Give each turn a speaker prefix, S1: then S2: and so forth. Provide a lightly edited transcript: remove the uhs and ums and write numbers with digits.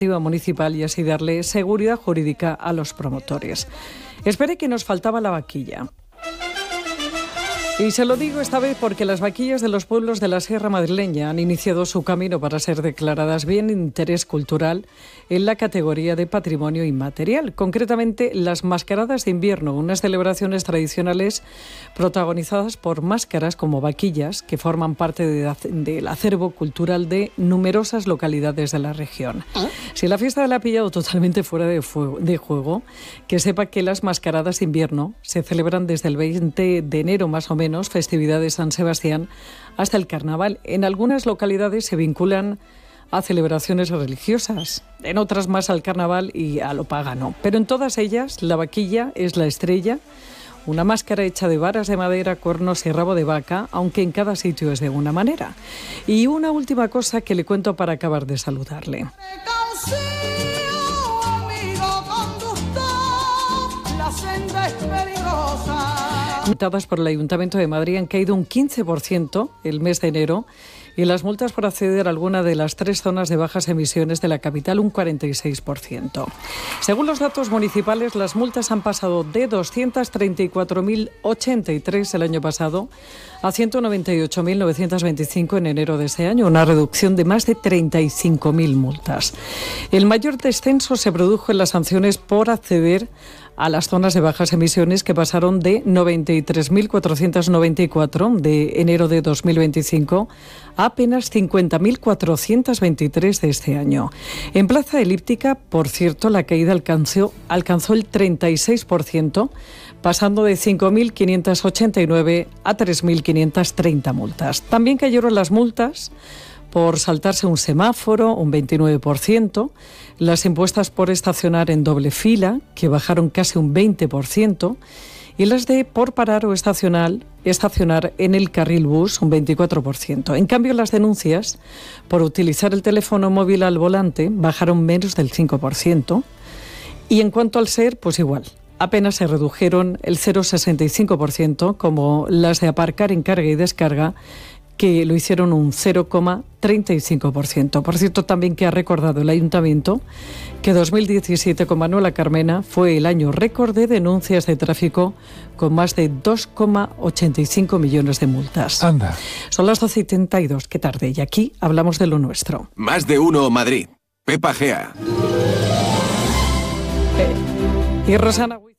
S1: municipal y así darle seguridad jurídica a los promotores. Espere que nos faltaba la vaquilla. Y se lo digo esta vez porque las vaquillas de los pueblos de la Sierra Madrileña han iniciado su camino para ser declaradas bien de interés cultural en la categoría de patrimonio inmaterial. Concretamente, las mascaradas de invierno, unas celebraciones tradicionales protagonizadas por máscaras como vaquillas que forman parte del acervo cultural de numerosas localidades de la región. Si la fiesta la ha pillado totalmente fuera de juego, que sepa que las mascaradas de invierno se celebran desde el 20 de enero más o menos, festividad de San Sebastián, hasta el carnaval. En algunas localidades se vinculan a celebraciones religiosas, en otras más al carnaval y a lo pagano. Pero en todas ellas la vaquilla es la estrella, una máscara hecha de varas de madera, cuernos y rabo de vaca, aunque en cada sitio es de una manera. Y una última cosa que le cuento para acabar de saludarle. Multadas por el Ayuntamiento de Madrid han caído un 15% el mes de enero y las multas por acceder a alguna de las 3 zonas de bajas emisiones de la capital un 46%. Según los datos municipales, las multas han pasado de 234.083 el año pasado a 198.925 en enero de ese año, una reducción de más de 35.000 multas. El mayor descenso se produjo en las sanciones por acceder a las zonas de bajas emisiones, que pasaron de 93.494 de enero de 2025 a apenas 50.423 de este año. En Plaza Elíptica, por cierto, la caída alcanzó el 36%, pasando de 5.589 a 3.530 multas. También cayeron las multas por saltarse un semáforo, un 29%, las impuestas por estacionar en doble fila, que bajaron casi un 20%, y las de por parar o estacionar en el carril bus, un 24%. En cambio, las denuncias por utilizar el teléfono móvil al volante bajaron menos del 5%, y en cuanto al SER, pues igual. Apenas se redujeron el 0,65%, como las de aparcar en carga y descarga, que lo hicieron un 0,35%. Por cierto, también que ha recordado el Ayuntamiento que 2017 con Manuela Carmena fue el año récord de denuncias de tráfico, con más de 2,85 millones de multas.
S2: Anda.
S1: Son las 12:32, qué tarde, y aquí hablamos de lo nuestro.
S3: Más de uno Madrid. Pepa Gea.
S1: Y Rosana...